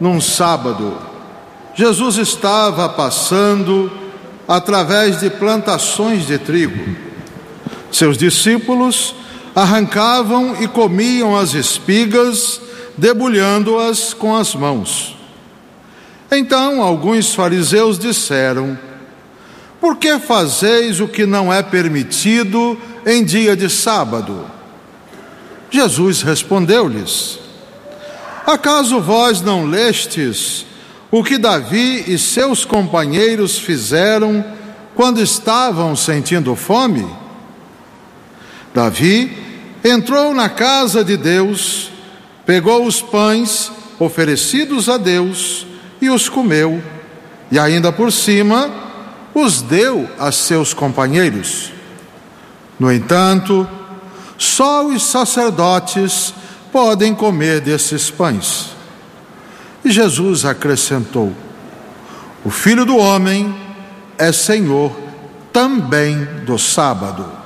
num sábado, Jesus estava passando através de plantações de trigo. Seus discípulos arrancavam e comiam as espigas, debulhando-as com as mãos. Então alguns fariseus disseram: por que fazeis o que não é permitido em dia de sábado? Jesus respondeu-lhes: acaso vós não lestes o que Davi e seus companheiros fizeram quando estavam sentindo fome? Davi entrou na casa de Deus, pegou os pães oferecidos a Deus e os comeu, e ainda por cima os deu a seus companheiros. No entanto, só os sacerdotes podem comer desses pães. E Jesus acrescentou: o Filho do Homem é Senhor também do sábado.